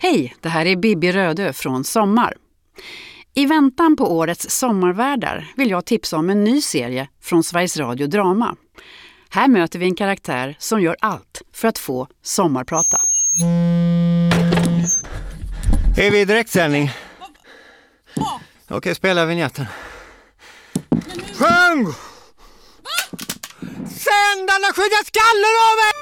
Hej, det här är Bibi Rödö från Sommar. I väntan på årets sommarvärdar vill jag tipsa om en ny serie från Sveriges Radio Drama. Här möter vi en karaktär som gör allt för att få sommarprata. Är vi i direktsändning? Okej, spela vignetten. Sjung! Sändarna skjuter skallen av mig!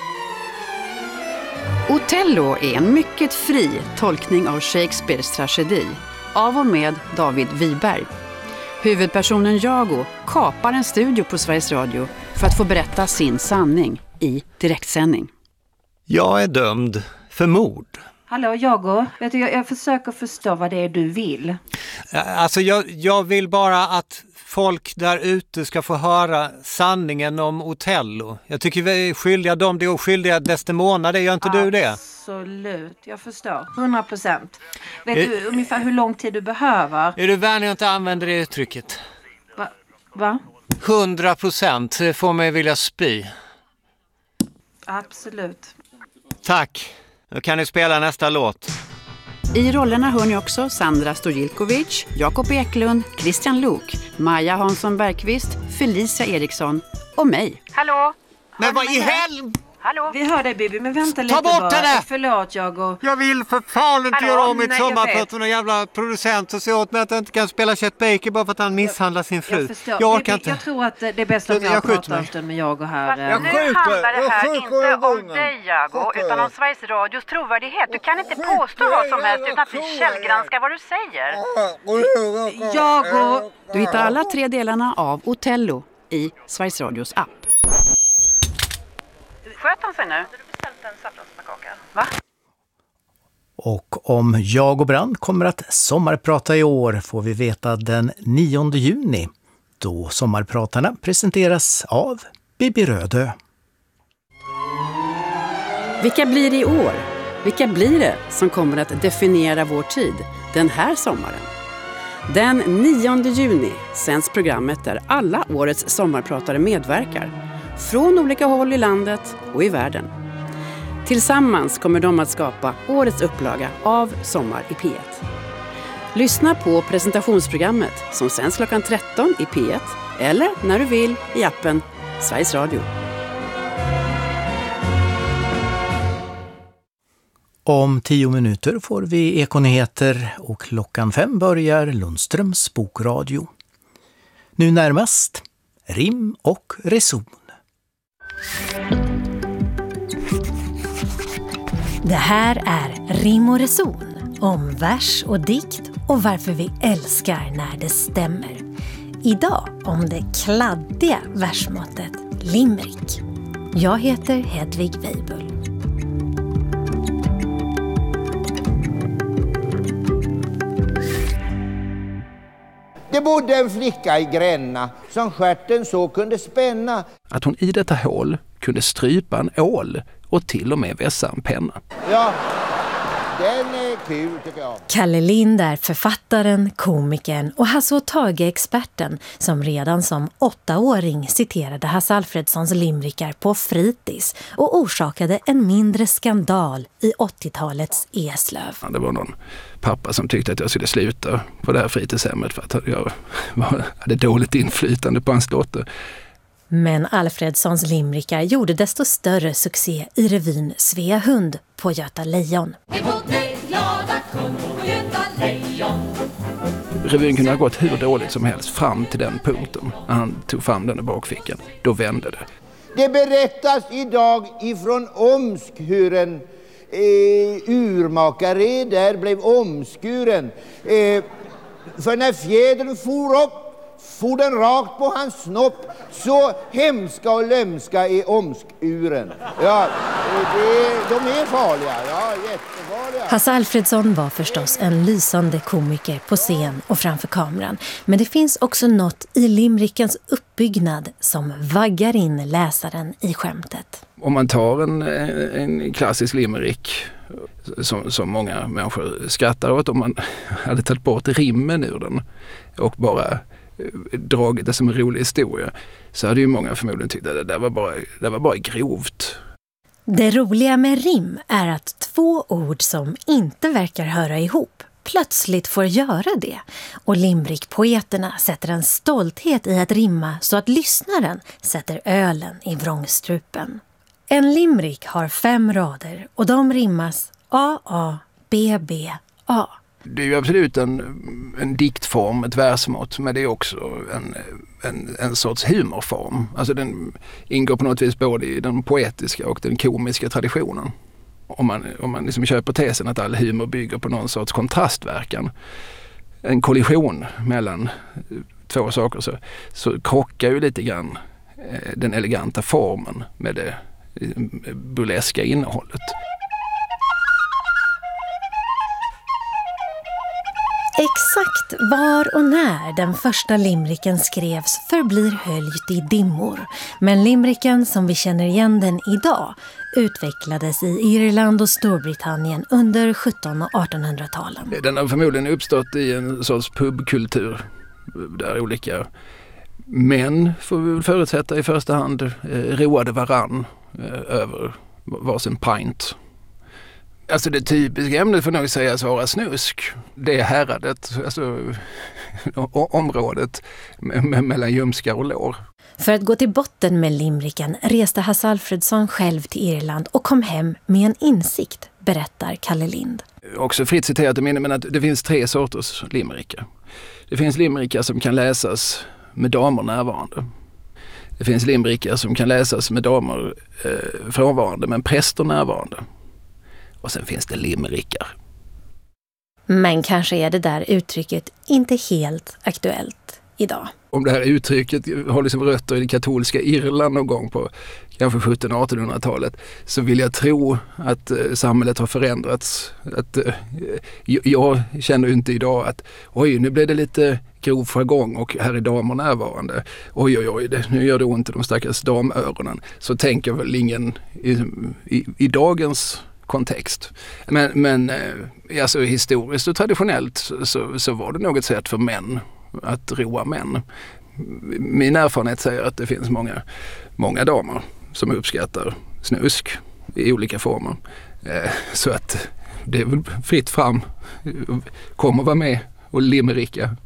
Otello är en mycket fri tolkning av Shakespeares tragedi av och med David Wiberg. Huvudpersonen Jago kapar en studio på Sveriges Radio för att få berätta sin sanning i direktsändning. Jag är dömd för mord. Hallå Jago, vet du, jag försöker förstå vad det är du vill. Alltså jag vill bara att folk där ute ska få höra sanningen om Otello. Jag tycker vi är skyldiga dem det och skyldiga Desdemona, det gör inte du det? Absolut, jag förstår. 100%. Vet du ungefär hur lång tid du behöver? Är du vänlig att inte använda det uttrycket? Va? 100%, det får mig vilja spy. Absolut. Tack, då kan ni spela nästa låt. I rollerna hör ni också Sandra Stojilkovic, Jakob Eklund, Christian Luuk, Maja Hansson Bergqvist, Felicia Eriksson och mig. Hallå? Men vad i helvete? Hallå? Vi hör dig Bibi, men vänta lite bort bara. henne! Förlåt Jago. Jag vill för fan inte Hallå? göra om mitt Nej, jag sommarprat vet. för någon jävla producent och så åt mig att jag inte kan spela Chet Baker bara för att han misshandlar sin fru. Jag förstår. Jag orkar Bibi, inte. jag tror att det är bäst om Jag jag skjuter pratar mig. en stund med Jago här. Fast nu handlar det här inte om dig, Jago, utan om Sveriges Radios trovärdighet. Du kan inte påstå vad som helst utan att vi källgranskar vad du säger. Jago! Du hittar alla 3 delarna av Otello i Sveriges Radios app. Sköt han sig nu? Har du beställt en saffranspannkaka? Va? Och om Jag och Brand kommer att sommarprata i år får vi veta den 9 juni, då sommarpratarna presenteras av Bibi Rödö. Vilka blir det i år? Vilka blir det som kommer att definiera vår tid den här sommaren? Den 9 juni sänds programmet där alla årets sommarpratare medverkar. Från olika håll i landet och i världen. Tillsammans kommer de att skapa årets upplaga av Sommar i P1. Lyssna på presentationsprogrammet som sänds klockan 13 i P1 eller när du vill i appen Sveriges Radio. Om 10 minuter får vi Ekonyheter och klockan 5 börjar Lundströms bokradio. Nu närmast rim och reson. Det här är Rim och reson om vers och dikt och varför vi älskar när det stämmer. Idag om det kladdiga versmåttet limerick. Jag heter Hedvig Weibull. Det bodde en flicka i Gränna som stjärten så kunde spänna. Att hon i detta hål kunde strypa en ål och till och med vässa en penna. Ja, den är kul tycker jag. Kalle Lind är författaren, komikern och Hasse och Tage-experten som redan som 8-åring citerade Hasse Alfredsons limerickar på fritids och orsakade en mindre skandal i 80-talets Eslöv. Det var någon pappa som tyckte att jag skulle sluta på det här fritidshemmet för att jag hade dåligt inflytande på hans dotter. Men Alfredsons limerickar gjorde desto större succé i revyn Svea Hund på Göta Lejon. Revyn kunde ha gått hur dåligt som helst fram till den punkten. När han tog fram den i bakfickan, då vände det. Det berättas idag ifrån Omsk hur en urmakare där blev omskuren. För när fjädern for upp, for den rakt på hans snopp. Så hemska och lömska är omskuren. Ja, de är farliga. Ja, jättefarliga. Hasse Alfredsson var förstås en lysande komiker på scen och framför kameran. Men det finns också något i limerickens uppbyggnad som vaggar in läsaren i skämtet. Om man tar en klassisk limerick som många människor skrattar åt, om man hade tagit bort rimmen ur den och bara dragit det som en rolig historia, så hade ju många förmodligen tyckt att det var bara grovt. Det roliga med rim är att två ord som inte verkar höra ihop plötsligt får göra det. Och limerickpoeterna sätter en stolthet i att rimma så att lyssnaren sätter ölen i vrångstrupen. En limerick har 5 rader och de rimmas A, B, B, A. Det är ju absolut en diktform, ett versmått, men det är också en sorts humorform. Alltså den ingår på något vis både i den poetiska och den komiska traditionen. Om man liksom köper tesen att all humor bygger på någon sorts kontrastverkan, en kollision mellan två saker, så krockar ju lite grann den eleganta formen med det burleska innehållet. Exakt var och när den första limericken skrevs förblir höljt i dimmor. Men limericken som vi känner igen den idag utvecklades i Irland och Storbritannien under 1700- och 1800-talen. Den har förmodligen uppstått i en sorts pubkultur där olika män, får vi förutsätta i första hand, roade varann över varsin pint. Alltså det typiska ämnet får nog sägas vara snusk. Det är häradet, alltså området mellan ljumskar och lår. För att gå till botten med limericken reste Hasse Alfredson själv till Irland och kom hem med en insikt, berättar Kalle Lind. Också fritt citerat i minne, men att det finns 3 sorters limerickar. Det finns limerickar som kan läsas med damer närvarande. Det finns limerickar som kan läsas med damer frånvarande men präster närvarande. Och sen finns det limerickar. Men kanske är det där uttrycket inte helt aktuellt idag. Om det här uttrycket har liksom rötter i det katolska Irland någon gång på kanske 1700-1800-talet, så vill jag tro att samhället har förändrats. Att, jag känner inte idag att oj, nu blev det lite grov jargong och här är damer närvarande. Oj, nu gör det ont i de stackars damöronen. Så tänker väl ingen i dagens kontext. Men alltså historiskt och traditionellt så var det något sätt för män att roa män. Min erfarenhet säger att det finns många damer som uppskattar snusk i olika former. Så att det är väl fritt fram. Kom och vara med och limericka.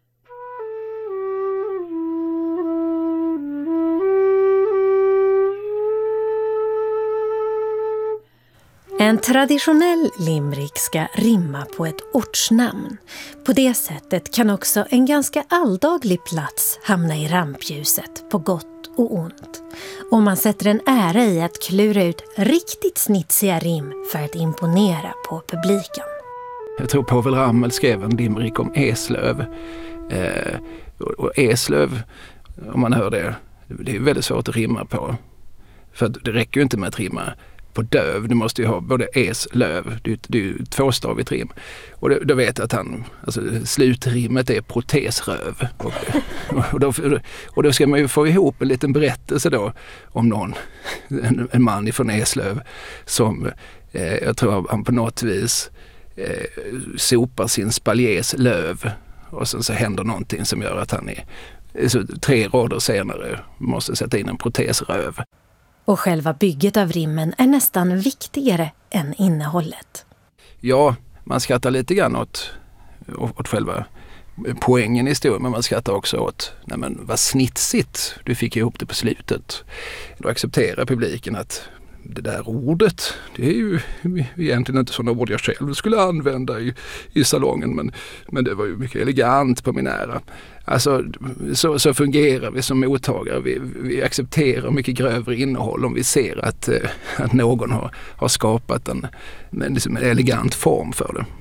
En traditionell limerick ska rimma på ett ortsnamn. På det sättet kan också en ganska alldaglig plats hamna i rampljuset på gott och ont. Och man sätter en ära i att klura ut riktigt snitsiga rim för att imponera på publiken. Jag tror Povel Ramel skrev en limerick om Eslöv. Och Eslöv, om man hör det är väldigt svårt att rimma på. För det räcker ju inte med att rimma på döv. Du måste ju ha både Eslöv, det är ju 2-stavigt rim. Och då vet jag att slutrimmet är protesröv. Och då ska man ju få ihop en liten berättelse då om någon, en man ifrån Eslöv som jag tror han på något vis sopar sin spaljés löv och sen så händer någonting som gör att han så 3 rader senare måste sätta in en protesröv. Och själva bygget av rimmen är nästan viktigare än innehållet. Ja, man skrattar lite grann åt själva poängen i historien, men man skrattar också åt vad snitsigt du fick ihop det på slutet. Då accepterar publiken att det där ordet, det är ju egentligen inte sådana ord jag själv skulle använda i salongen, men det var ju mycket elegant på min ära. Alltså, så fungerar vi som mottagare. Vi accepterar mycket grövre innehåll om vi ser att någon har skapat en elegant form för det.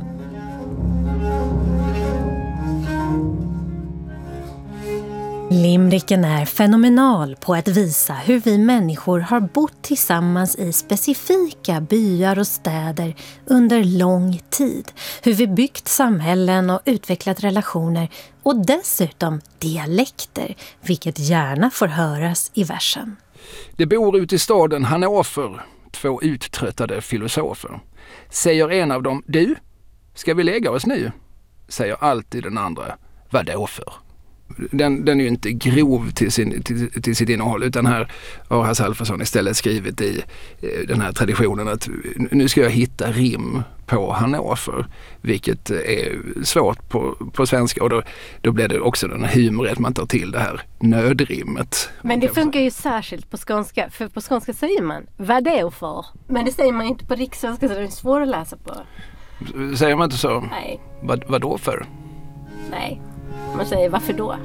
Limericken är fenomenal på att visa hur vi människor har bott tillsammans i specifika byar och städer under lång tid. Hur vi byggt samhällen och utvecklat relationer och dessutom dialekter, vilket gärna får höras i versen. Det bor ute i staden Hannover 2 uttröttade filosofer. Säger en av dem, du, ska vi lägga oss nu? Säger alltid den andra, vad då för? Den är ju inte grov till sitt innehåll, utan här har Hasse Alfredson istället skrivit i den här traditionen att nu ska jag hitta rim på Hannover, vilket är svårt på svenska, och då blir det också den humor att man tar till det här nödrimmet. Men det funkar ju särskilt på skånska, för på skånska säger man vad det är för, men det säger man inte på rikssvenska, så det är svårt att läsa på. Säger man inte så? Nej. Vad då för? Nej, man säger varför då?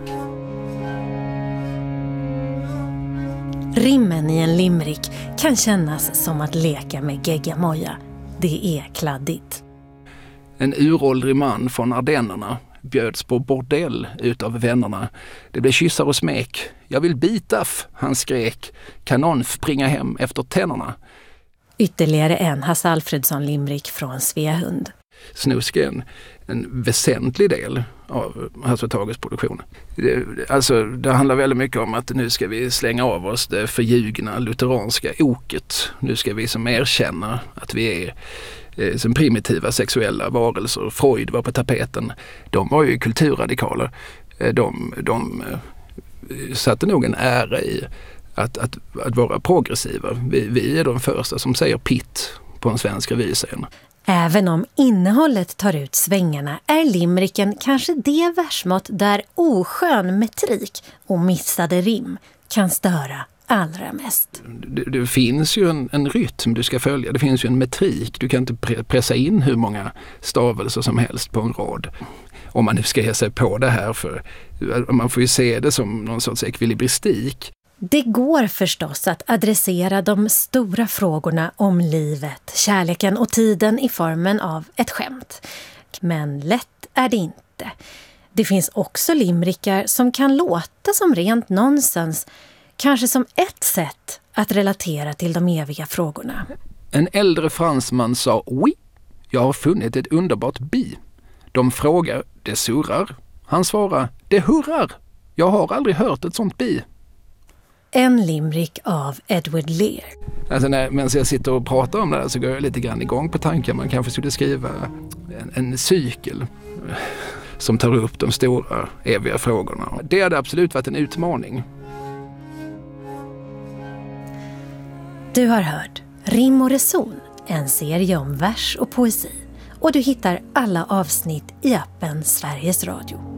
Rimmen i en limerick kan kännas som att leka med geggamoja. Det är kladdigt. En uråldrig man från Ardennerna bjöds på bordell utav vännerna. Det blev kyssar och smek. Jag vill bitaff, han skrek. Kan någon springa hem efter tänderna? Ytterligare en Hasse Alfredson-limerick från Sveahund. Snusk är en väsentlig del av Hasse och Tages produktion. Det handlar väldigt mycket om att nu ska vi slänga av oss det förljugna lutheranska oket. Nu ska vi som erkänna att vi är som primitiva sexuella varelser. Freud var på tapeten. De var ju kulturradikaler. De satte nog en ära i att vara progressiva. Vi är de första som säger pitt på en svensk revyscen. Även om innehållet tar ut svängarna är limericken kanske det versmått där oskön metrik och missade rim kan störa allra mest. Det finns ju en rytm du ska följa. Det finns ju en metrik. Du kan inte pressa in hur många stavelser som helst på en rad. Om man nu ska ge sig på det här, för man får ju se det som någon sorts ekvilibristik. Det går förstås att adressera de stora frågorna om livet, kärleken och tiden i formen av ett skämt. Men lätt är det inte. Det finns också limerickar som kan låta som rent nonsens, kanske som ett sätt att relatera till de eviga frågorna. En äldre fransman sa oui, jag har funnit ett underbart bi. De frågar, det surrar. Han svarar, det hurrar. Jag har aldrig hört ett sånt bi. En limerick av Edward Lear. Alltså medan jag sitter och pratar om det här så går jag lite grann igång på tanken. Man kanske skulle skriva en cykel som tar upp de stora eviga frågorna. Det hade absolut varit en utmaning. Du har hört Rim och reson, en serie om vers och poesi. Och du hittar alla avsnitt i appen Sveriges Radio.